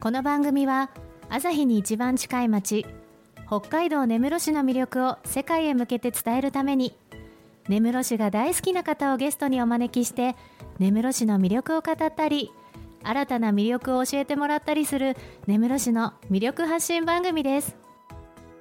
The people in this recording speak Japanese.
この番組は朝日に一番近い町北海道根室市の魅力を世界へ向けて伝えるために、根室市が大好きな方をゲストにお招きして根室市の魅力を語ったり、新たな魅力を教えてもらったりする根室市の魅力発信番組です。